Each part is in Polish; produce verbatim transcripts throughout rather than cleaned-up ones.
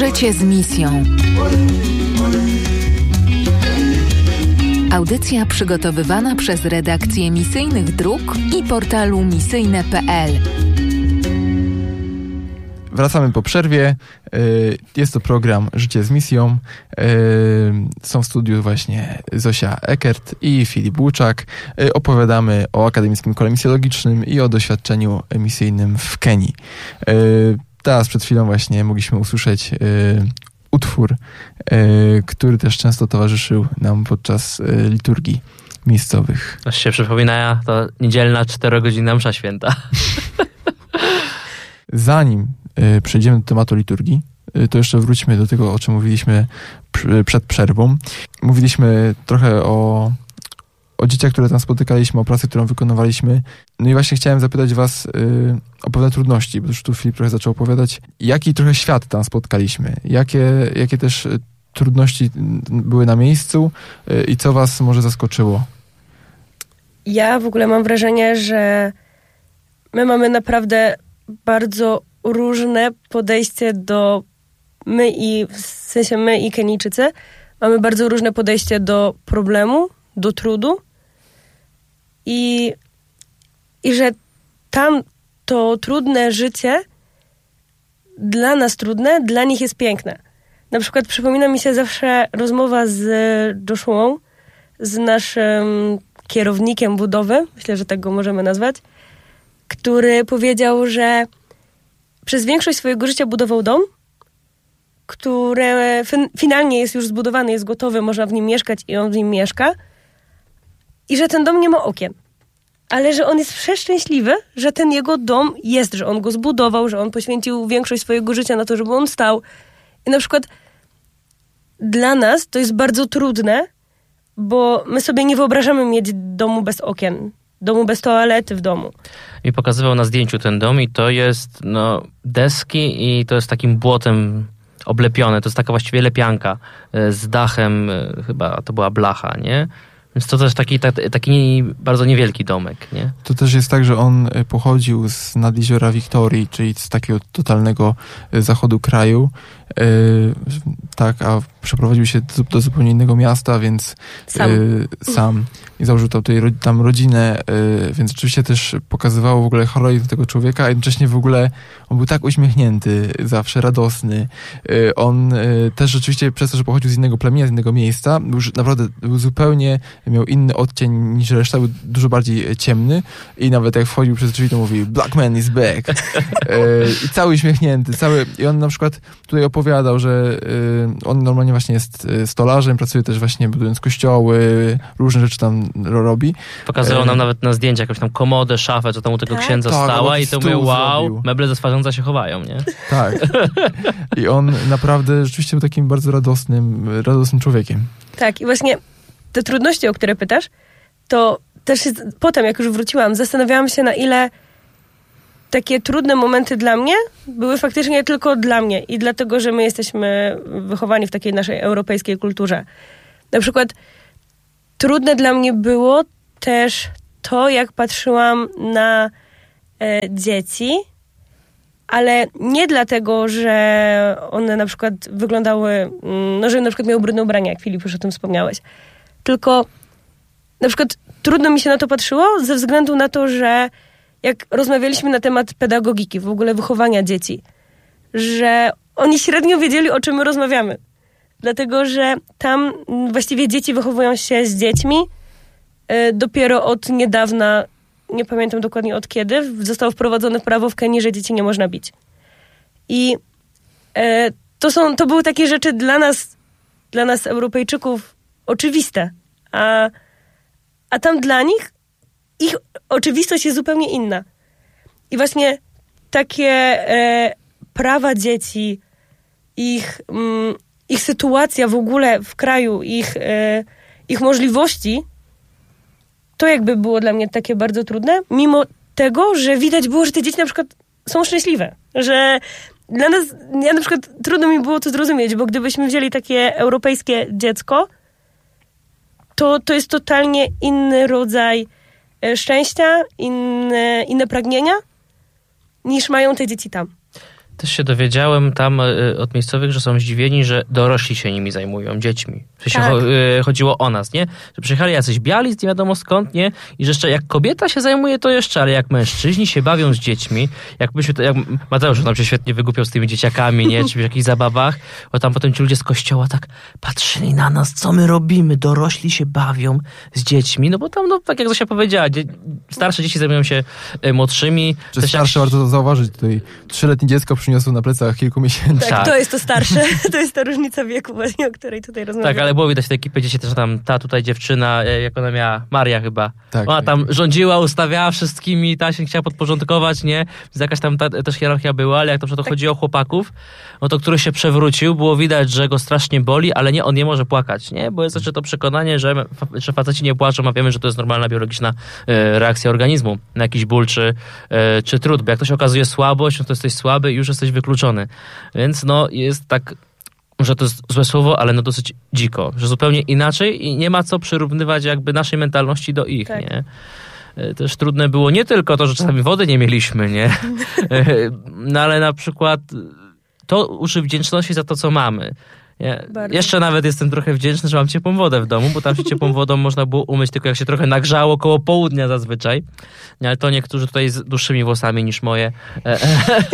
Życie z misją. Audycja przygotowywana przez redakcję Misyjnych Dróg i portalu misyjne kropka pe el. Wracamy po przerwie. Jest to program Życie z misją. Są w studiu właśnie Zosia Eckert i Filip Łuczak. Opowiadamy o Akademickim Kole Misjologicznym i o doświadczeniu misyjnym w Kenii. Teraz przed chwilą właśnie mogliśmy usłyszeć utwór, który też często towarzyszył nam podczas liturgii miejscowych. Aż się przypomina to niedzielna czterogodzinna msza święta. Zanim y, przejdziemy do tematu liturgii, y, to jeszcze wróćmy do tego, o czym mówiliśmy pr- przed przerwą. Mówiliśmy trochę o, o dzieciach, które tam spotykaliśmy, o pracy, którą wykonywaliśmy. No i właśnie chciałem zapytać was y, o pewne trudności, bo już tu Filip trochę zaczął opowiadać, jaki trochę świat tam spotkaliśmy, jakie, jakie też trudności były na miejscu y, i co was może zaskoczyło? Ja w ogóle mam wrażenie, że my mamy naprawdę bardzo różne podejście do, my i, w sensie my i Kenijczycy, mamy bardzo różne podejście do problemu, do trudu i, i że tam to trudne życie, dla nas trudne, dla nich jest piękne. Na przykład przypomina mi się zawsze rozmowa z Joshuą, z naszym kierownikiem budowy, myślę, że tak go możemy nazwać, który powiedział, że przez większość swojego życia budował dom, który fin- finalnie jest już zbudowany, jest gotowy, można w nim mieszkać i on w nim mieszka. I że ten dom nie ma okien. Ale że on jest przeszczęśliwy, że ten jego dom jest, że on go zbudował, że on poświęcił większość swojego życia na to, żeby on stał. I na przykład dla nas to jest bardzo trudne, bo my sobie nie wyobrażamy mieć domu bez okien. Domu bez toalety w domu. Mi pokazywał na zdjęciu ten dom i to jest no, deski i to jest takim błotem oblepione. To jest taka właściwie lepianka z dachem, chyba to była blacha, nie? Więc to też taki, taki, taki bardzo niewielki domek, nie? To też jest tak, że on pochodził z nad jeziora Wiktorii, czyli z takiego totalnego zachodu kraju. Yy, tak, a przeprowadził się do, do zupełnie innego miasta, więc sam, yy, sam. I założył tam, tutaj, tam rodzinę, yy, więc oczywiście też pokazywało w ogóle heroizm tego człowieka, a jednocześnie w ogóle on był tak uśmiechnięty, zawsze radosny. Yy, on yy, też rzeczywiście przez to, że pochodził z innego plemienia, z innego miejsca, był naprawdę był zupełnie, miał inny odcień niż reszta, był dużo bardziej ciemny i nawet jak wchodził przez drzwi, to mówi "Black man is back". Yy, I cały uśmiechnięty, cały, i on na przykład tutaj opowiadał, że y, on normalnie właśnie jest stolarzem, pracuje też właśnie budując kościoły, różne rzeczy tam robi. Pokazywał nam e... nawet na zdjęciach jakąś tam komodę, szafę, co tam u tego tak? księdza tak, stała i to mówię, wow, zrobił. Meble ze swarządza się chowają, nie? Tak. I on naprawdę rzeczywiście był takim bardzo radosnym, radosnym człowiekiem. Tak, i właśnie te trudności, o które pytasz, to też jest, potem, jak już wróciłam, zastanawiałam się, na ile takie trudne momenty dla mnie były faktycznie tylko dla mnie i dlatego, że my jesteśmy wychowani w takiej naszej europejskiej kulturze. Na przykład trudne dla mnie było też to, jak patrzyłam na e, dzieci, ale nie dlatego, że one na przykład wyglądały, no, że na przykład miały brudne ubrania, jak Filip już o tym wspomniałeś. Tylko na przykład trudno mi się na to patrzyło ze względu na to, że jak rozmawialiśmy na temat pedagogiki, w ogóle wychowania dzieci, że oni średnio wiedzieli, o czym my rozmawiamy. Dlatego, że tam właściwie dzieci wychowują się z dziećmi. Yy, dopiero od niedawna, nie pamiętam dokładnie od kiedy, zostało wprowadzone prawo w Kenii, że dzieci nie można bić. I yy, to są, to były takie rzeczy dla nas, dla nas Europejczyków oczywiste. A, a tam dla nich ich oczywistość jest zupełnie inna. I właśnie takie e, prawa dzieci, ich, mm, ich sytuacja w ogóle w kraju, ich, e, ich możliwości, to jakby było dla mnie takie bardzo trudne, mimo tego, że widać było, że te dzieci na przykład są szczęśliwe. Że dla nas, ja na przykład trudno mi było to zrozumieć, bo gdybyśmy wzięli takie europejskie dziecko, to, to jest totalnie inny rodzaj szczęścia, inne, inne pragnienia, niż mają te dzieci tam. Też się dowiedziałem tam y, od miejscowych, że są zdziwieni, że dorośli się nimi zajmują, dziećmi. W sensie Tak. cho, y, chodziło o nas, nie? Że przyjechali jacyś biali, nie wiadomo skąd, nie? I że jeszcze jak kobieta się zajmuje, to jeszcze, ale jak mężczyźni się bawią z dziećmi, jak myśmy to, jak Mateusz tam się świetnie wygłupiał z tymi dzieciakami, nie? Czy w jakichś zabawach, bo tam potem ci ludzie z kościoła tak patrzyli na nas, co my robimy, dorośli się bawią z dziećmi, no bo tam, no tak jak Zosia powiedziała, dzie- starsze dzieci zajmują się y, młodszymi. Czy Też starsze, jak- warto zauważyć, tutaj trzyletnie dziecko przyniosło na plecach kilku miesięcy. Tak, Tak. to jest to starsze. To jest ta różnica wieku właśnie, o której tutaj rozmawiamy. Tak, ale było widać w tej ekipie dzieci też tam, ta tutaj dziewczyna, e, jak ona miała, Maria chyba. Tak, Ona tak, tam tak. rządziła, ustawiała wszystkimi, ta się chciała podporządkować, nie? Jakaś tam ta, też hierarchia była, ale jak to, że to chodzi o chłopaków, no to który się przewrócił, było widać, że go strasznie boli, ale nie, on nie może płakać, nie? Bo jest jeszcze to przekonanie, że, że faceci nie płaczą, a wiemy, że to jest normalna biologiczna e, reakcja organizmu na jakiś ból czy, e, czy trud, bo jak ktoś okazuje słabość, no to jesteś słaby i już jesteś wykluczony. Więc no jest tak, że to jest złe słowo, ale no dosyć dziko, że zupełnie inaczej i nie ma co przyrównywać jakby naszej mentalności do ich, Tak. nie? Też trudne było nie tylko to, że czasami wody nie mieliśmy, nie? No ale na przykład to uczy wdzięczności za to, co mamy. Ja Bardzo. jeszcze nawet jestem trochę wdzięczny, że mam ciepłą wodę w domu, bo tam się ciepłą wodą można było umyć tylko jak się trochę nagrzało koło południa zazwyczaj. Ale to niektórzy tutaj z dłuższymi włosami niż moje e,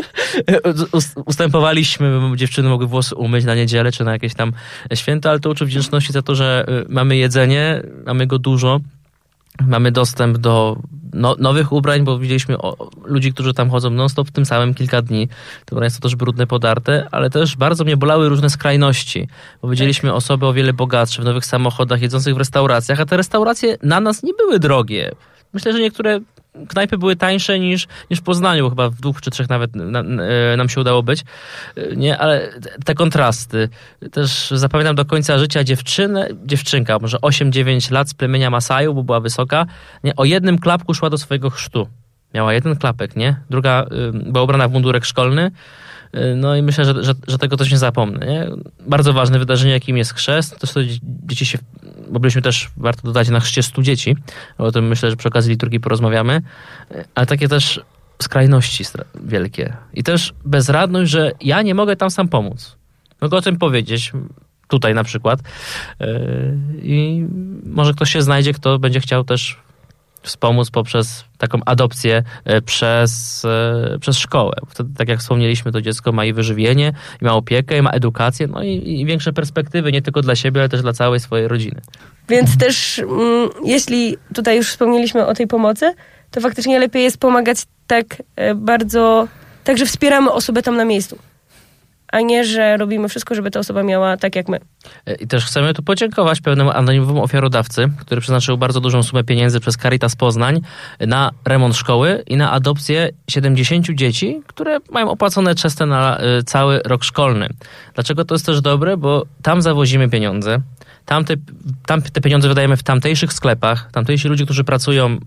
e, ustępowaliśmy, bo dziewczyny mogły włosy umyć na niedzielę czy na jakieś tam święta, ale to uczy wdzięczności za to, że mamy jedzenie, mamy go dużo. Mamy dostęp do no, nowych ubrań, bo widzieliśmy o, ludzi, którzy tam chodzą non-stop w tym samym kilka dni. To ubrania są też brudne, podarte, ale też bardzo mnie bolały różne skrajności, bo widzieliśmy osoby o wiele bogatsze, w nowych samochodach, jedzących w restauracjach, a te restauracje na nas nie były drogie. Myślę, że niektóre knajpy były tańsze niż, niż w Poznaniu, bo chyba w dwóch czy trzech nawet na, nam się udało być. Nie, ale te kontrasty. Też zapamiętam do końca życia dziewczynę, dziewczynka, może osiem dziewięć lat z plemienia Masaju, bo była wysoka, nie, o jednym klapku szła do swojego chrztu. Miała jeden klapek, nie? Druga y, była ubrana w mundurek szkolny. Y, no i myślę, że, że, że tego też nie zapomnę, nie? Bardzo ważne wydarzenie, jakim jest chrzest. Też to dzieci się, bo byliśmy też, warto dodać, na chrzcie stu dzieci. O tym myślę, że przy okazji liturgii porozmawiamy. Ale takie też skrajności wielkie. I też bezradność, że ja nie mogę tam sam pomóc. Mogę o tym powiedzieć. Tutaj na przykład. Yy, I może ktoś się znajdzie, kto będzie chciał też wspomóc poprzez taką adopcję przez, przez szkołę. Wtedy, tak jak wspomnieliśmy, to dziecko ma i wyżywienie, i ma opiekę, i ma edukację, no i, i większe perspektywy, nie tylko dla siebie, ale też dla całej swojej rodziny. Więc też, mm, jeśli tutaj już wspomnieliśmy o tej pomocy, to faktycznie lepiej jest pomagać tak e, bardzo, tak, że wspieramy osobę tam na miejscu, a nie, że robimy wszystko, żeby ta osoba miała tak jak my. I też chcemy tu podziękować pewnemu anonimowemu ofiarodawcy, który przeznaczył bardzo dużą sumę pieniędzy przez Caritas Poznań na remont szkoły i na adopcję siedemdziesięciu dzieci, które mają opłacone czesne na y, cały rok szkolny. Dlaczego to jest też dobre? Bo tam zawozimy pieniądze, tam te, tam te pieniądze wydajemy w tamtejszych sklepach, tamtejsi ludzie, którzy pracują,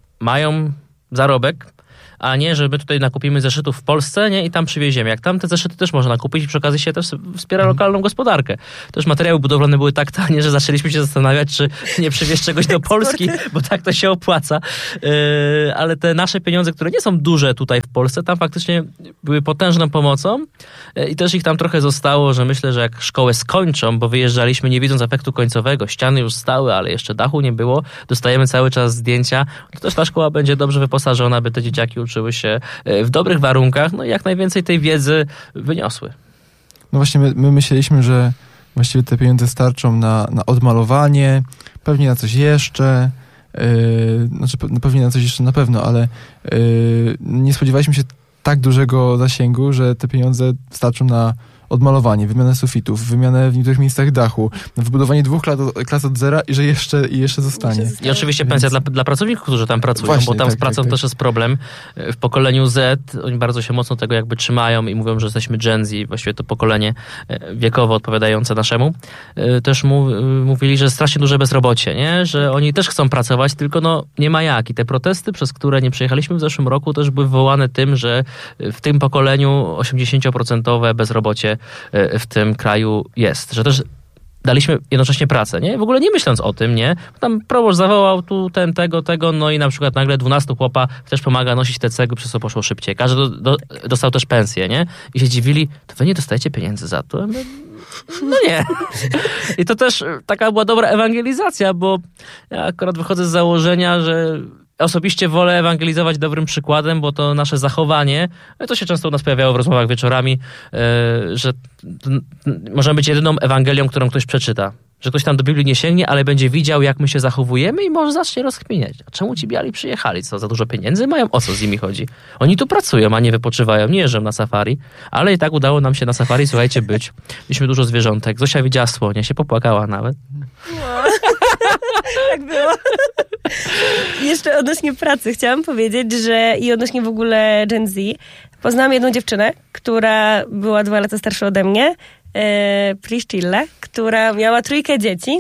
mają zarobek, a nie, że my tutaj nakupimy zeszytów w Polsce, nie, i tam przywieziemy. Jak tam te zeszyty też można kupić i przy okazji się też wspiera lokalną gospodarkę. Też materiały budowlane były tak tanie, że zaczęliśmy się zastanawiać, czy nie przywieźć czegoś do Polski, bo tak to się opłaca. Yy, ale te nasze pieniądze, które nie są duże tutaj w Polsce, tam faktycznie były potężną pomocą yy, i też ich tam trochę zostało, że myślę, że jak szkołę skończą, bo wyjeżdżaliśmy nie widząc efektu końcowego, ściany już stały, ale jeszcze dachu nie było, dostajemy cały czas zdjęcia, to też ta szkoła będzie dobrze wyposażona, by te dzieciaki uczyły się w dobrych warunkach, no i jak najwięcej tej wiedzy wyniosły. No właśnie my, my myśleliśmy, że właściwie te pieniądze starczą na, na odmalowanie, pewnie na coś jeszcze, yy, znaczy no pewnie na coś jeszcze na pewno, ale yy, nie spodziewaliśmy się tak dużego zasięgu, że te pieniądze starczą na odmalowanie, wymianę sufitów, wymianę w niektórych miejscach dachu, wybudowanie dwóch klas, klas od zera i że jeszcze, i jeszcze zostanie. I oczywiście pensja Więc... dla, dla pracowników, którzy tam pracują, Właśnie, bo tam tak, z pracą tak, tak. też jest problem. W pokoleniu Z oni bardzo się mocno tego jakby trzymają i mówią, że jesteśmy Gen Z, właściwie to pokolenie wiekowo odpowiadające naszemu. Też mu, mówili, że strasznie duże bezrobocie, nie? Że oni też chcą pracować, tylko no nie ma jak. I te protesty, przez które nie przejechaliśmy w zeszłym roku, też były wywołane tym, że w tym pokoleniu osiemdziesięcioprocentowe bezrobocie w tym kraju jest. Że też daliśmy jednocześnie pracę, nie? W ogóle nie myśląc o tym, nie? Tam proboszcz zawołał tu ten, tego, tego, no i na przykład nagle dwunastu chłopa też pomaga nosić te cegły, przez co poszło szybciej. Każdy do, do, dostał też pensję, nie? I się dziwili, to wy nie dostajecie pieniędzy za to? No nie. I to też taka była dobra ewangelizacja, bo ja akurat wychodzę z założenia, że osobiście wolę ewangelizować dobrym przykładem, bo to nasze zachowanie, to się często u nas pojawiało w rozmowach wieczorami, że możemy być jedyną Ewangelią, którą ktoś przeczyta. Że ktoś tam do Biblii nie sięgnie, ale będzie widział, jak my się zachowujemy i może zacznie rozkminiać. A czemu ci biali przyjechali? Co, za dużo pieniędzy mają? O co z nimi chodzi? Oni tu pracują, a nie wypoczywają, nie jeżdżą na safari. Ale i tak udało nam się na safari, słuchajcie, być. Mieliśmy dużo zwierzątek. Zosia widziała słonie, się popłakała nawet. No. Tak było. Jeszcze odnośnie pracy chciałam powiedzieć, że i odnośnie w ogóle Gen Z. Poznałam jedną dziewczynę, która była dwa lata starsza ode mnie, e, Priscilla, która miała trójkę dzieci.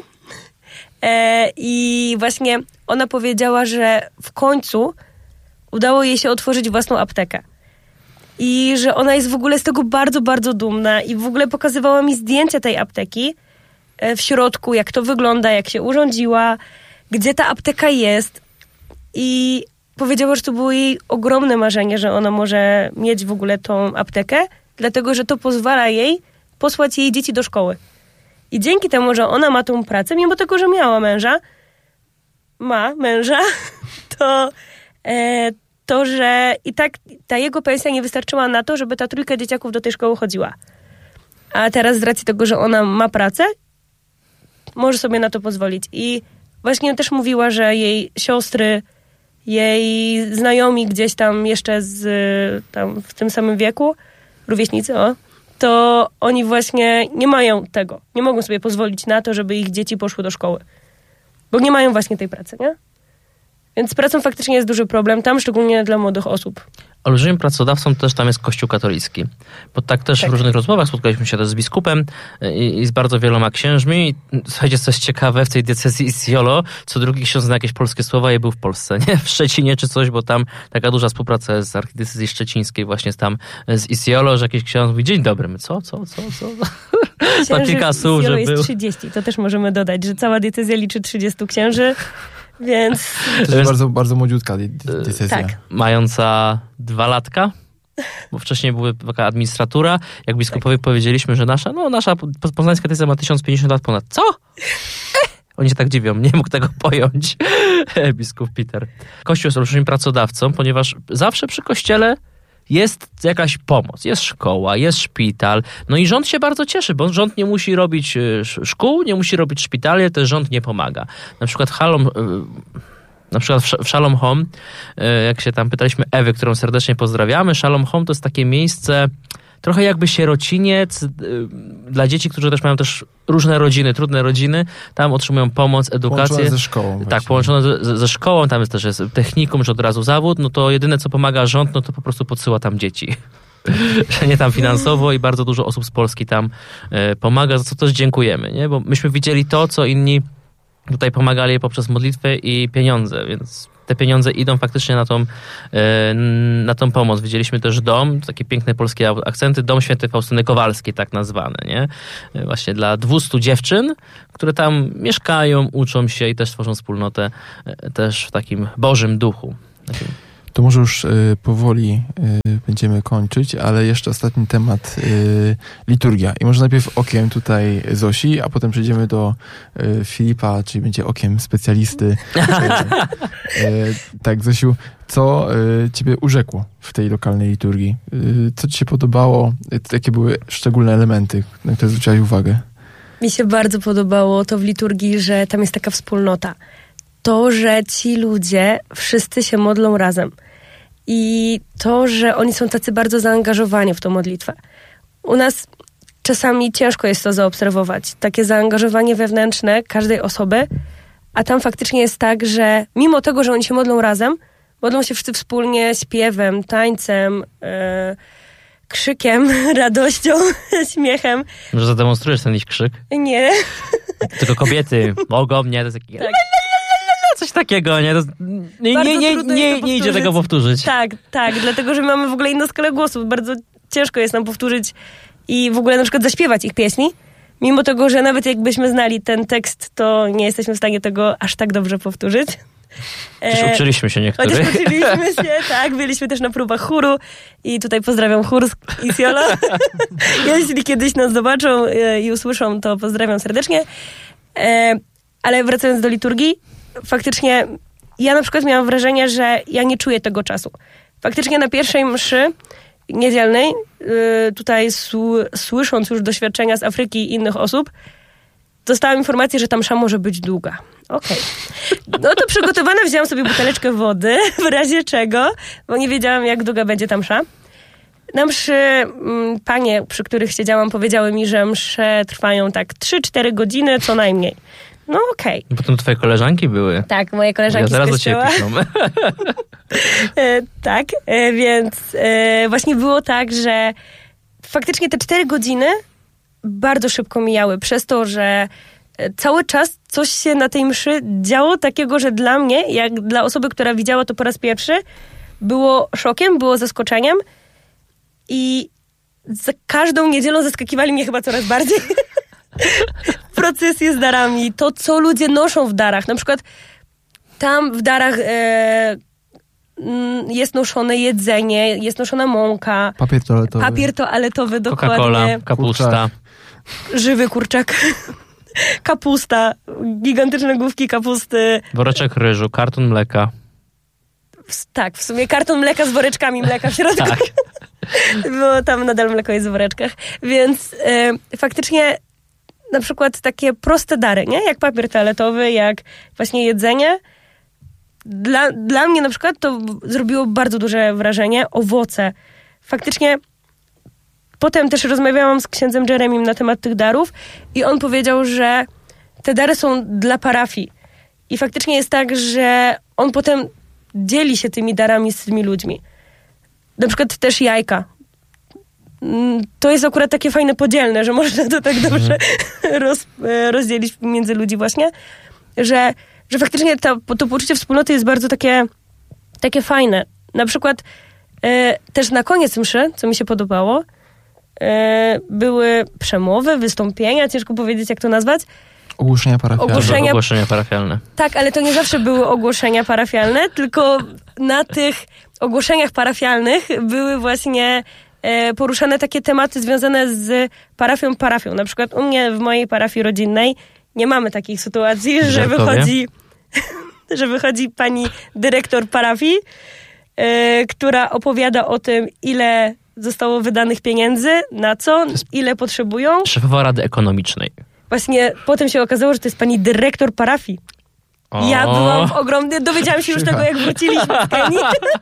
E, I właśnie ona powiedziała, że w końcu udało jej się otworzyć własną aptekę. I że ona jest w ogóle z tego bardzo, bardzo dumna i w ogóle pokazywała mi zdjęcia tej apteki w środku, jak to wygląda, jak się urządziła, gdzie ta apteka jest. I powiedziała, że to było jej ogromne marzenie, że ona może mieć w ogóle tą aptekę, dlatego, że to pozwala jej posłać jej dzieci do szkoły. I dzięki temu, że ona ma tą pracę, mimo tego, że miała męża, ma męża, to, e, to, że i tak ta jego pensja nie wystarczyła na to, żeby ta trójka dzieciaków do tej szkoły chodziła. A teraz z racji tego, że ona ma pracę, może sobie na to pozwolić. I właśnie też mówiła, że jej siostry, jej znajomi gdzieś tam jeszcze z, tam w tym samym wieku, rówieśnicy, o, to oni właśnie nie mają tego. Nie mogą sobie pozwolić na to, żeby ich dzieci poszły do szkoły. Bo nie mają właśnie tej pracy, nie? Więc z pracą faktycznie jest duży problem, tam szczególnie dla młodych osób. Olbrzymim pracodawcą też tam jest Kościół katolicki. Bo tak też tak. w różnych rozmowach spotkaliśmy się też z biskupem i, i z bardzo wieloma księżmi. I, słuchajcie, coś ciekawe, w tej diecezji Isiolo co drugi ksiądz zna jakieś polskie słowa i był w Polsce, nie? W Szczecinie czy coś, bo tam taka duża współpraca jest z archidiecezji szczecińskiej właśnie tam z Isiolo, że jakiś ksiądz mówi, dzień dobry, my co, co, co, co? To kilka słów, że jest był. trzydzieści, to też możemy dodać, że cała diecezja liczy trzydziestu księży. Więc... To jest bardzo, bardzo młodziutka decyzja. Tak. Mająca dwa latka, bo wcześniej była taka administratura. Jak biskupowi tak. powiedzieliśmy, że nasza, no nasza poznańska decyzja ma tysiąc pięćdziesiąt lat ponad. Co? Oni się tak dziwią, nie mógł tego pojąć biskup Peter. Kościół jest olbrzymim pracodawcą, ponieważ zawsze przy kościele jest jakaś pomoc, jest szkoła, jest szpital. No i rząd się bardzo cieszy, bo rząd nie musi robić szkół, nie musi robić szpitali, też rząd nie pomaga. Na przykład Halom, na przykład w Shalom Home, jak się tam pytaliśmy Ewy, którą serdecznie pozdrawiamy, Shalom Home to jest takie miejsce trochę jakby sierociniec dla dzieci, którzy też mają też różne rodziny, trudne rodziny. Tam otrzymują pomoc, edukację. Połączone ze szkołą. Tak, właśnie. połączone ze, ze szkołą. Tam jest też jest technikum, że od razu zawód. No to jedyne, co pomaga rząd, no to po prostu podsyła tam dzieci. Że nie tam finansowo i bardzo dużo osób z Polski tam y, pomaga, za co też dziękujemy, nie? Bo myśmy widzieli to, co inni tutaj pomagali poprzez modlitwę i pieniądze, więc te pieniądze idą faktycznie na tą, na tą pomoc. Widzieliśmy też dom, takie piękne polskie akcenty, dom Świętej Faustyny Kowalskiej, tak nazwane, nie? Właśnie dla dwustu dziewczyn, które tam mieszkają, uczą się i też tworzą wspólnotę też w takim Bożym duchu. Takim... To może już y, powoli y, będziemy kończyć, ale jeszcze ostatni temat, y, liturgia. I może najpierw okiem tutaj Zosi, a potem przejdziemy do y, Filipa, czyli będzie okiem specjalisty. y, y, tak, Zosiu, co y, ciebie urzekło w tej lokalnej liturgii? Y, co ci się podobało? Y, jakie były szczególne elementy, na które zwróciłaś uwagę? Mi się bardzo podobało to w liturgii, że tam jest taka wspólnota. To, że ci ludzie wszyscy się modlą razem. I to, że oni są tacy bardzo zaangażowani w tą modlitwę. U nas czasami ciężko jest to zaobserwować. Takie zaangażowanie wewnętrzne każdej osoby, a tam faktycznie jest tak, że mimo tego, że oni się modlą razem, modlą się wszyscy wspólnie śpiewem, tańcem, yy, krzykiem, radością, śmiechem. Może zademonstrujesz ten jakiś krzyk? Nie. Tylko kobiety mogą, nie? To jest taki... Tak. Coś takiego, nie? To, nie, nie, nie, nie, nie idzie tego powtórzyć. Tak, tak, dlatego, że mamy w ogóle inną skalę głosu. Bardzo ciężko jest nam powtórzyć i w ogóle na przykład zaśpiewać ich pieśni, mimo tego, że nawet jakbyśmy znali ten tekst, to nie jesteśmy w stanie tego aż tak dobrze powtórzyć. Chociaż uczyliśmy się niektórych. Chociaż uczyliśmy się, tak. Byliśmy też na próbach chóru i tutaj pozdrawiam chór z Isiolo. Jeśli kiedyś nas zobaczą i usłyszą, to pozdrawiam serdecznie. Ale wracając do liturgii, faktycznie ja na przykład miałam wrażenie, że ja nie czuję tego czasu. Faktycznie na pierwszej mszy niedzielnej, tutaj słysząc już doświadczenia z Afryki i innych osób, dostałam informację, że ta msza może być długa. Okej. Okay. No to przygotowana wzięłam sobie buteleczkę wody, w razie czego, bo nie wiedziałam, jak długa będzie ta msza. Na mszy m, panie, przy których siedziałam, powiedziały mi, że msze trwają tak trzy cztery godziny co najmniej. No okej. Okay. Potem twoje koleżanki były. Tak, moje koleżanki ja zaraz do ciebie piszą. e, tak, e, więc e, właśnie było tak, że faktycznie te cztery godziny bardzo szybko mijały, przez to, że cały czas coś się na tej mszy działo takiego, że dla mnie, jak dla osoby, która widziała to po raz pierwszy, było szokiem, było zaskoczeniem i za każdą niedzielą zaskakiwali mnie chyba coraz bardziej procesje z darami, to co ludzie noszą w darach. Na przykład tam w darach e, jest noszone jedzenie, jest noszona mąka, papier toaletowy, papier toaletowy dokładnie, Coca-Cola, kapusta, żywy kurczak, kapusta, gigantyczne główki kapusty, woreczek ryżu, karton mleka. Tak, w sumie karton mleka z woreczkami mleka w środku. Tak. Bo tam nadal mleko jest w woreczkach. Więc e, faktycznie na przykład takie proste dary, nie? Jak papier toaletowy, jak właśnie jedzenie. Dla, dla mnie na przykład to zrobiło bardzo duże wrażenie. Owoce. Faktycznie potem też rozmawiałam z księdzem Jeremim na temat tych darów i on powiedział, że te dary są dla parafii. I faktycznie jest tak, że on potem dzieli się tymi darami z tymi ludźmi. Na przykład też jajka. To jest akurat takie fajne podzielne, że można to tak dobrze roz, rozdzielić między ludzi właśnie, że, że faktycznie to, to poczucie wspólnoty jest bardzo takie, takie fajne. Na przykład e, też na koniec mszy, co mi się podobało, e, były przemowy, wystąpienia, ciężko powiedzieć, jak to nazwać. Ogłoszenia parafialne. Ogłoszenia, ogłoszenia parafialne. Tak, ale to nie zawsze były ogłoszenia parafialne, tylko na tych ogłoszeniach parafialnych były właśnie e, poruszane takie tematy związane z parafią parafią. Na przykład u mnie w mojej parafii rodzinnej nie mamy takich sytuacji, że wychodzi, że wychodzi pani dyrektor parafii, e, która opowiada o tym, ile zostało wydanych pieniędzy, na co, ile potrzebują. Szefowa Rady Ekonomicznej. Właśnie potem się okazało, że to jest pani dyrektor parafii. O. Ja byłam w ogromnym... Dowiedziałam się już tego, jak wróciliśmy z Kenii,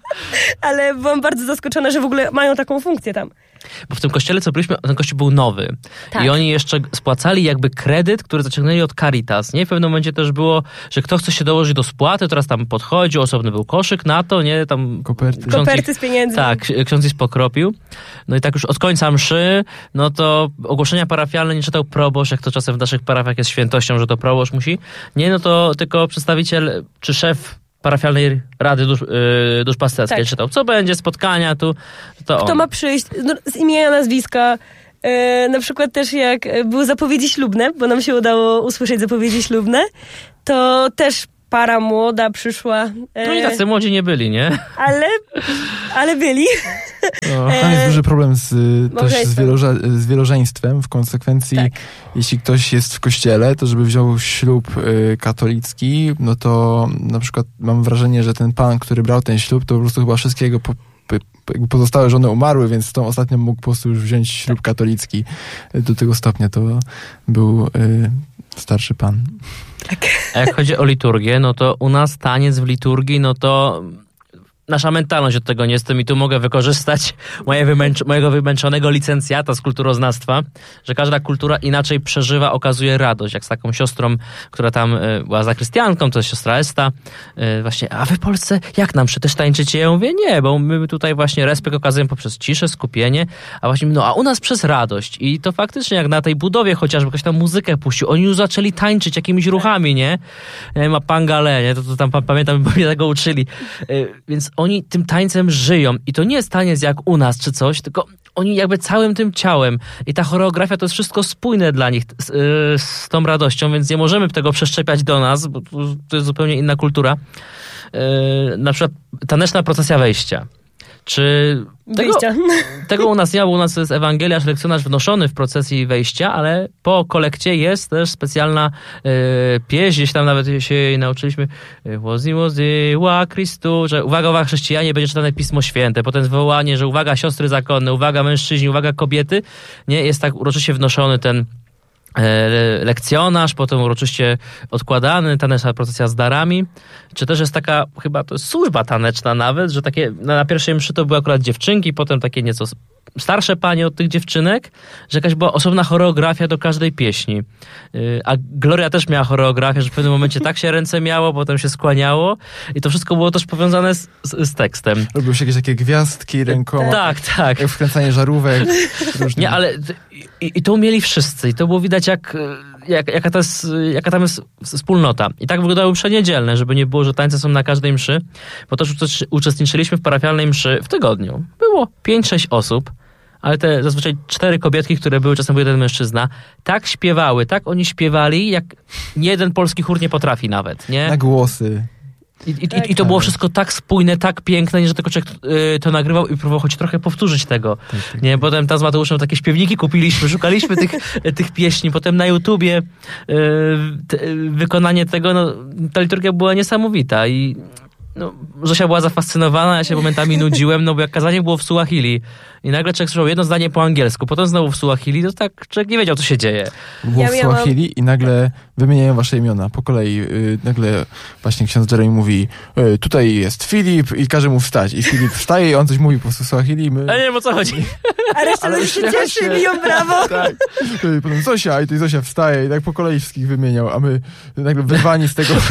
ale byłam bardzo zaskoczona, że w ogóle mają taką funkcję tam. Bo w tym kościele, co byliśmy, ten kościół był nowy. Tak. I oni jeszcze spłacali jakby kredyt, który zaciągnęli od Caritas, nie? W pewnym momencie też było, że kto chce się dołożyć do spłaty, teraz tam podchodzi, osobny był koszyk na to, nie? Tam koperty. Koperty z pieniędzmi. Tak, ksiądz ich pokropił. No i tak już od końca mszy, no to ogłoszenia parafialne nie czytał proboszcz, jak to czasem w naszych parafiach jest świętością, że to proboszcz musi. Nie, no to tylko przedstawiciel, czy szef parafialnej Rady dusz, yy, Duszpasterskiej tak. czytał, co będzie, spotkania tu, to Kto on. ma przyjść, no, z imienia, nazwiska, yy, na przykład też jak były zapowiedzi ślubne, bo nam się udało usłyszeć zapowiedzi ślubne, to też para młoda przyszła. Yy, no i tacy młodzi nie byli, nie? Ale, ale byli. No, tam jest duży problem z, też z, wieloże, z wielożeństwem. W konsekwencji, tak. jeśli ktoś jest w kościele, to żeby wziął ślub y, katolicki, no to na przykład mam wrażenie, że ten pan, który brał ten ślub, to po prostu chyba wszystkie jego po, po, jakby pozostałe żony umarły, więc z tą ostatnią mógł po prostu już wziąć ślub katolicki. Do tego stopnia to był y, starszy pan. Tak. A jak chodzi o liturgię, no to u nas taniec w liturgii, no to nasza mentalność od tego nie jestem i tu mogę wykorzystać moje wymęcz- mojego wymęczonego licencjata z kulturoznawstwa, że każda kultura inaczej przeżywa, okazuje radość. Jak z taką siostrą, która tam y, była zakrystianką, to jest siostra Esta. Y, właśnie, a wy w Polsce jak nam przy też tańczycie? Ja mówię, nie, bo my tutaj właśnie respekt okazujemy poprzez ciszę, skupienie, a właśnie, no a u nas przez radość. I to faktycznie jak na tej budowie chociażby ktoś tam muzykę puścił, oni już zaczęli tańczyć jakimiś ruchami, nie? nie ma pangale, nie? To, to tam pamiętam, bo mnie tego uczyli. Y, więc oni tym tańcem żyją. I to nie jest taniec jak u nas czy coś, tylko oni jakby całym tym ciałem i ta choreografia to jest wszystko spójne dla nich z, z tą radością, więc nie możemy tego przeszczepiać do nas, bo to jest zupełnie inna kultura. Na przykład taneczna procesja wejścia. Czy tego, tego u nas nie ma, bo u nas jest ewangeliarz, lekcjonarz wnoszony w procesji wejścia, ale po kolekcie jest też specjalna e, pieśń, gdzieś tam nawet się jej nauczyliśmy, wozi, wozi, ła Chrystu, że uwaga, uwaga chrześcijanie, będzie czytane Pismo Święte, potem zwołanie, że uwaga siostry zakonne, uwaga mężczyźni, uwaga kobiety, nie, jest tak uroczyście wnoszony ten lekcjonarz, potem uroczyście odkładany, taneczna procesja z darami, czy też jest taka, chyba to jest służba taneczna nawet, że takie, na pierwszej mszy to były akurat dziewczynki, potem takie nieco starsze panie od tych dziewczynek, że jakaś była osobna choreografia do każdej pieśni. A Gloria też miała choreografię, że w pewnym momencie tak się ręce miało, potem się skłaniało i to wszystko było też powiązane z, z, z tekstem. Robiły się jakieś takie gwiazdki rękoma. Tak, tak. Jak wkręcanie żarówek. Różne. Nie, ale i, i to mieli wszyscy i to było widać jak, jak, jaka, to jest, jaka tam jest wspólnota. I tak wyglądały msze niedzielne, żeby nie było, że tańce są na każdej mszy, bo też uczestniczyliśmy w parafialnej mszy w tygodniu. Było pięć sześć osób, ale te zazwyczaj cztery kobietki, które były, czasem był jeden mężczyzna, tak śpiewały, tak oni śpiewali, jak nie jeden polski chór nie potrafi nawet, nie? Na głosy. I, i, tak, i to było wszystko tak spójne, tak piękne, że tylko człowiek y, to nagrywał i próbował choć trochę powtórzyć tego. Tak, tak. Nie, potem tam z Mateuszem takie śpiewniki kupiliśmy, szukaliśmy tych, tych pieśni, potem na YouTubie y, te, wykonanie tego, no, ta liturgia była niesamowita i no, Zosia była zafascynowana, ja się momentami nudziłem, no bo jak kazanie było w Suahili i nagle człowiek słyszał jedno zdanie po angielsku, potem znowu w Suahili, to tak człowiek nie wiedział, co się dzieje. Było ja w miałam... Suahili i nagle wymieniają wasze imiona po kolei. Yy, nagle właśnie ksiądz Jeremy mówi, yy, tutaj jest Filip i każe mu wstać. I Filip wstaje i on coś mówi po prostu w Suahili i my... Ja nie wiem, o co chodzi. A reszta ludzie się cieszy, biją brawo. Tak. Yy, potem Zosia i tutaj Zosia wstaje i tak po kolei wszystkich wymieniał, a my nagle wyrwani z tego...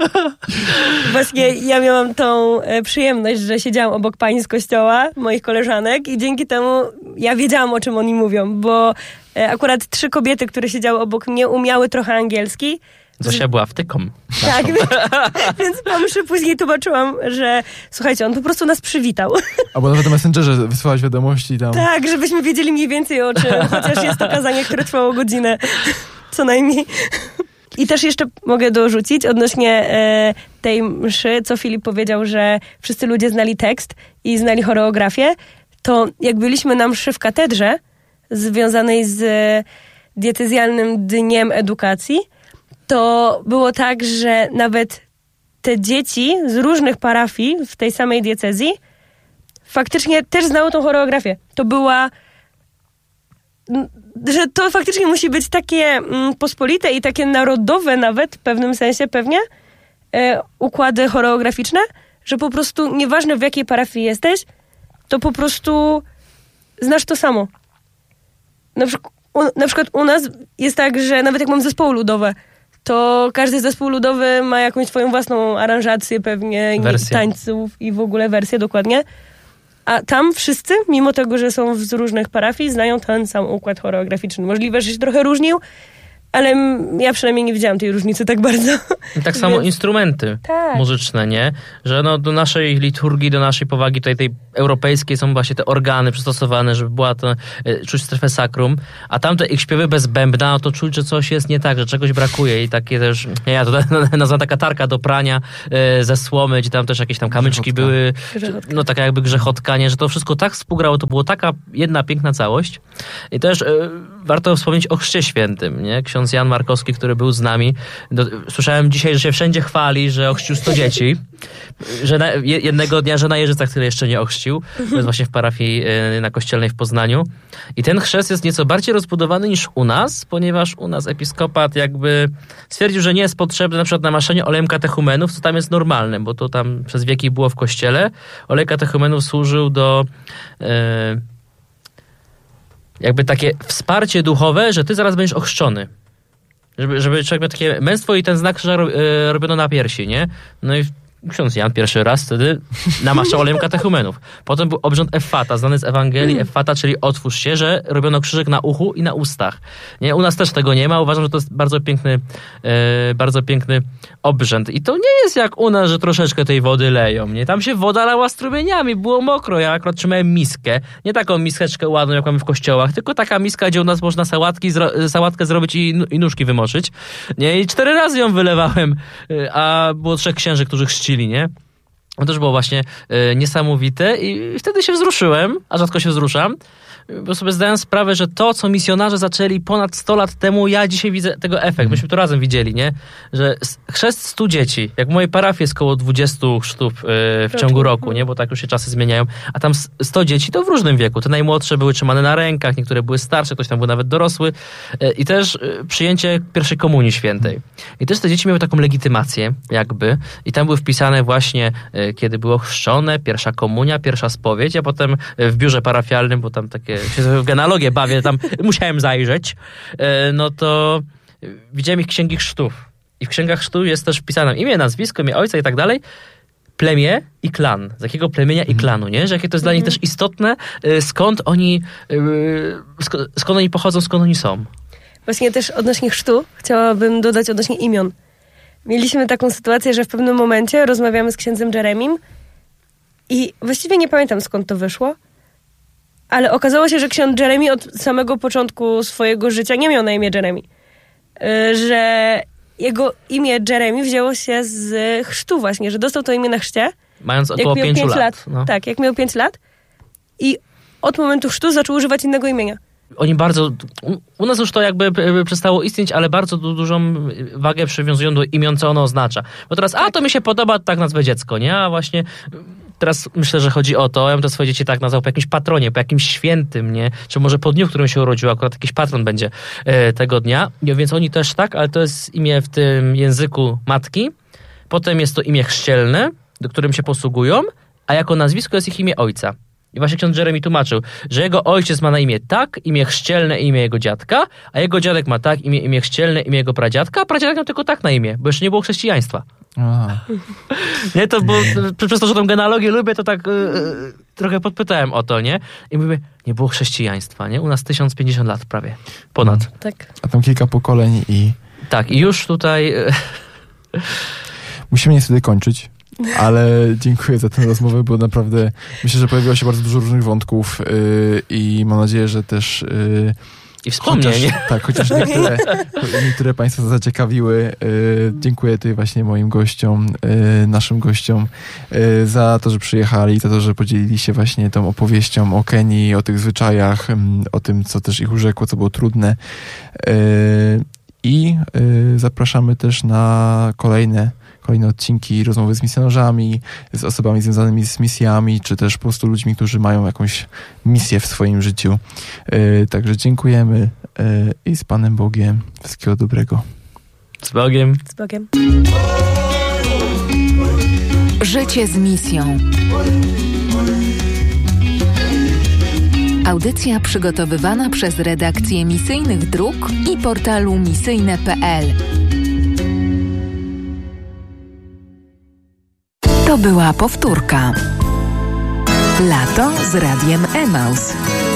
Właśnie ja miałam tą e, przyjemność, że siedziałam obok pań z kościoła, moich koleżanek i dzięki temu ja wiedziałam, o czym oni mówią, bo e, akurat trzy kobiety, które siedziały obok mnie, umiały trochę angielski. Zosia była wtyką. Tak, więc, więc po mszy później tłumaczyłam, że słuchajcie, on po prostu nas przywitał. Albo nawet na Messengerze wysłać wiadomości tam. Tak, żebyśmy wiedzieli mniej więcej o czym, chociaż jest to kazanie, które trwało godzinę co najmniej. I też jeszcze mogę dorzucić odnośnie e, tej mszy, co Filip powiedział, że wszyscy ludzie znali tekst i znali choreografię, to jak byliśmy na mszy w katedrze związanej z diecezjalnym dniem edukacji, to było tak, że nawet te dzieci z różnych parafii w tej samej diecezji faktycznie też znały tą choreografię. To była... że to faktycznie musi być takie mm, pospolite i takie narodowe nawet, w pewnym sensie pewnie, e, układy choreograficzne, że po prostu nieważne w jakiej parafii jesteś, to po prostu znasz to samo. Na, przy, u, na przykład u nas jest tak, że nawet jak mam zespoły ludowe, to każdy zespół ludowy ma jakąś swoją własną aranżację pewnie, wersję. Tańców i w ogóle wersję dokładnie. A tam wszyscy, mimo tego, że są z różnych parafii, znają ten sam układ choreograficzny. Możliwe, że się trochę różnił, ale ja przynajmniej nie widziałam tej różnicy tak bardzo. I tak samo Więc... instrumenty tak. muzyczne, nie? Że no do naszej liturgii, do naszej powagi tutaj tej europejskiej są właśnie te organy przystosowane, żeby była to, e, czuć strefę sakrum, a tamte ich śpiewy bez bębna, no to czuć, że coś jest nie tak, że czegoś brakuje i takie też, nie, ja to nazywam taka tarka do prania e, ze słomy, gdzie tam też jakieś tam kamyczki Grzechotka. były, Grzechotka. no taka jakby grzechotka, nie? Że to wszystko tak współgrało, to było taka jedna piękna całość. I też e, warto wspomnieć o Chrzcie Świętym, nie? Ksiądz Jan Markowski, który był z nami. Do, słyszałem dzisiaj, że się wszędzie chwali, że ochrzcił sto dzieci. Że na, jednego dnia, że na Jeżycach tyle jeszcze nie ochrzcił. To jest właśnie w parafii y, na Kościelnej w Poznaniu. I ten chrzest jest nieco bardziej rozbudowany niż u nas, ponieważ u nas episkopat jakby stwierdził, że nie jest potrzebne na przykład namaszczenie olejem katechumenów, co tam jest normalne, bo to tam przez wieki było w kościele. Olej katechumenów służył do... Y, jakby takie wsparcie duchowe, że ty zaraz będziesz ochrzczony. Żeby, żeby człowiek miał takie męstwo i ten znak krzyża robiono na piersi, nie? No i ksiądz Jan pierwszy raz wtedy namaszczał olejem katechumenów. Potem był obrząd Effata, znany z Ewangelii. Mm. Effata, czyli otwórz się, że robiono krzyżyk na uchu i na ustach. Nie, u nas też tego nie ma. Uważam, że to jest bardzo piękny, e, bardzo piękny obrzęd. I to nie jest jak u nas, że troszeczkę tej wody leją. Nie? Tam się woda lała strumieniami, było mokro. Ja akurat trzymałem miskę. Nie taką miseczkę ładną, jak mamy w kościołach, tylko taka miska, gdzie u nas można sałatki, zro- sałatkę zrobić i, i nóżki wymoczyć. Nie? I cztery razy ją wylewałem, a było trzech księży, którzy chrzcili, nie? To też było właśnie y, niesamowite i wtedy się wzruszyłem, a rzadko się wzruszam, bo sobie zdałem sprawę, że to, co misjonarze zaczęli ponad sto lat temu, ja dzisiaj widzę tego efekt. Myśmy to razem widzieli, nie? Że chrzest stu dzieci, jak w mojej parafii jest około dwudziestu chrztów yy, w ciągu roku, nie? Bo tak już się czasy zmieniają, a tam sto dzieci to w różnym wieku. Te najmłodsze były trzymane na rękach, niektóre były starsze, ktoś tam był nawet dorosły yy, i też yy, przyjęcie pierwszej komunii świętej. I też te dzieci miały taką legitymację, jakby, i tam były wpisane właśnie, yy, kiedy było chrzczone, pierwsza komunia, pierwsza spowiedź, a potem yy, w biurze parafialnym, bo tam takie się w genealogię bawię, tam musiałem zajrzeć, no to widziałem ich księgi chrztów. I w księgach chrztu jest też wpisane imię, nazwisko, imię ojca i tak dalej, plemię i klan. Z jakiego plemienia i klanu, nie? Że jakie to jest dla nich też istotne, skąd oni, skąd oni pochodzą, skąd oni są. Właśnie też odnośnie chrztu chciałabym dodać odnośnie imion. Mieliśmy taką sytuację, że w pewnym momencie rozmawiamy z księdzem Jeremim i właściwie nie pamiętam, skąd to wyszło, ale okazało się, że ksiądz Jeremy od samego początku swojego życia nie miał na imię Jeremy. Że jego imię Jeremy wzięło się z chrztu właśnie, że dostał to imię na chrzcie. Mając około pięciu lat. lat no. Tak, jak miał pięć lat. I od momentu chrztu zaczął używać innego imienia. Oni bardzo, u nas już to jakby przestało istnieć, ale bardzo dużą wagę przywiązują do imion, co ono oznacza. Bo teraz, tak. a to mi się podoba, tak nazwę dziecko, nie? A właśnie teraz myślę, że chodzi o to, ja bym to swoje dzieci tak nazwał, po jakimś patronie, po jakimś świętym, nie? Czy może po dniu, w którym się urodził, akurat jakiś patron będzie e, tego dnia. Nie, więc oni też tak, ale to jest imię w tym języku matki. Potem jest to imię chrzcielne, do którym się posługują, a jako nazwisko jest ich imię ojca. I właśnie ksiądz Jeremy tłumaczył, że jego ojciec ma na imię tak, imię chrzcielne i imię jego dziadka, a jego dziadek ma tak, imię, imię chrzcielne, imię jego pradziadka, a pradziadek miał tylko tak na imię, bo jeszcze nie było chrześcijaństwa. Aha. Nie, to bo przez to, że tą genealogię lubię, to tak yy, trochę podpytałem o to, nie? I mówię, nie było chrześcijaństwa, nie? U nas tysiąc pięćdziesiąt lat prawie, ponad. Hmm. Tak. A tam kilka pokoleń i... Tak, i już tutaj... Yy... Musimy niestety kończyć. Ale dziękuję za tę rozmowę, bo naprawdę myślę, że pojawiło się bardzo dużo różnych wątków yy, i mam nadzieję, że też... Yy, I wspomnień. Chociaż, tak, chociaż niektóre, niektóre Państwa zaciekawiły. Yy, dziękuję tutaj właśnie moim gościom, yy, naszym gościom yy, za to, że przyjechali, za to, że podzielili się właśnie tą opowieścią o Kenii, o tych zwyczajach, yy, o tym, co też ich urzekło, co było trudne. Yy, I yy, zapraszamy też na kolejne kolejne odcinki, rozmowy z misjonarzami, z osobami związanymi z misjami, czy też po prostu ludźmi, którzy mają jakąś misję w swoim życiu. Yy, także dziękujemy yy, i z Panem Bogiem. Wszystkiego dobrego. Z Bogiem. Z Bogiem. Życie z misją. Audycja przygotowywana przez redakcję Misyjnych Dróg i portalu misyjne kropka pe el. To była powtórka. Lato z Radiem Emaus.